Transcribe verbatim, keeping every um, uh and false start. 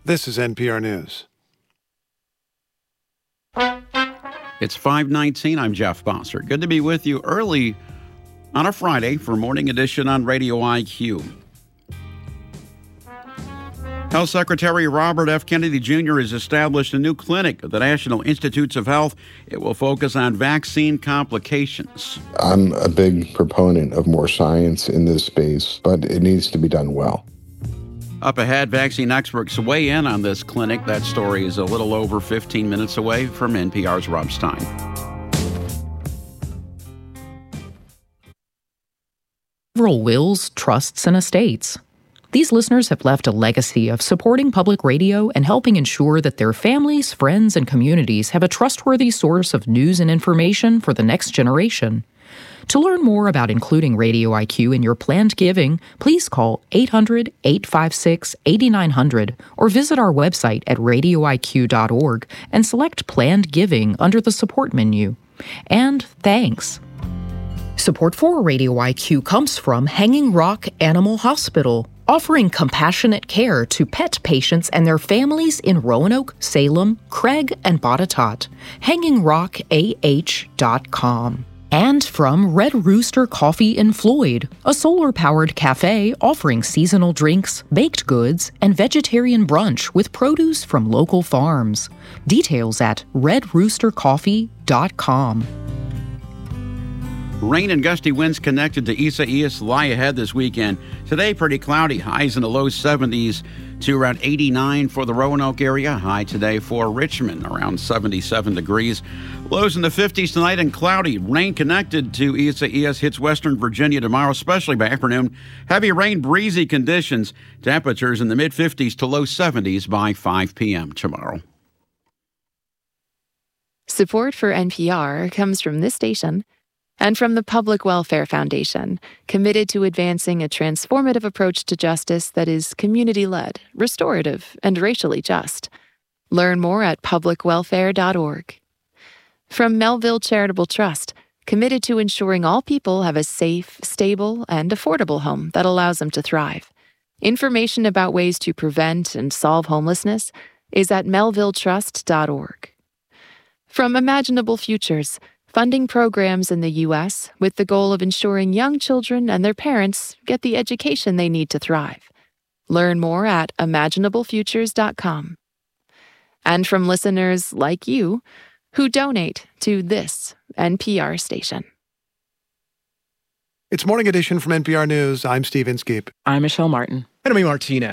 This is N P R News. It's five nineteen. I'm Jeff Bossert. Good to be with you early on a Friday for Morning Edition on Radio I Q. Health Secretary Robert F. Kennedy Junior has established a new clinic at the National Institutes of Health. It will focus on vaccine complications. I'm a big proponent of more science in this space, but it needs to be done well. Up ahead, vaccine experts weigh in on this clinic. That story is a little over fifteen minutes away from N P R's Rob Stein. Several wills, trusts, and estates. These listeners have left a legacy of supporting public radio and helping ensure that their families, friends, and communities have a trustworthy source of news and information for the next generation. To learn more about including Radio I Q in your planned giving, please call eight hundred, eight five six, eight nine zero zero or visit our website at radio I Q dot org and select Planned Giving under the Support menu. And thanks. Support for Radio I Q comes from Hanging Rock Animal Hospital, offering compassionate care to pet patients and their families in Roanoke, Salem, Craig, and Botetourt. hanging rock a h dot com. And from Red Rooster Coffee in Floyd, a solar-powered cafe offering seasonal drinks, baked goods, and vegetarian brunch with produce from local farms. Details at red rooster coffee dot com. Rain and gusty winds connected to Isaias lie ahead this weekend. Today, pretty cloudy. Highs in the low seventies to around eighty-nine for the Roanoke area. High today for Richmond, around seventy-seven degrees. Lows in the fifties tonight and cloudy. Rain connected to Isaias hits western Virginia tomorrow, especially by afternoon. Heavy rain, breezy conditions. Temperatures in the mid-fifties to low seventies by five p.m. tomorrow. Support for N P R comes from this station and from the Public Welfare Foundation, committed to advancing a transformative approach to justice that is community-led, restorative, and racially just. Learn more at public welfare dot org. From Melville Charitable Trust, committed to ensuring all people have a safe, stable, and affordable home that allows them to thrive. Information about ways to prevent and solve homelessness is at melville trust dot org. From Imaginable Futures, funding programs in the U S with the goal of ensuring young children and their parents get the education they need to thrive. Learn more at imaginable futures dot com. And from listeners like you who donate to this N P R station. It's Morning Edition from N P R News. I'm Steve Inskeep. I'm Michelle Martin. And I'm Martinez.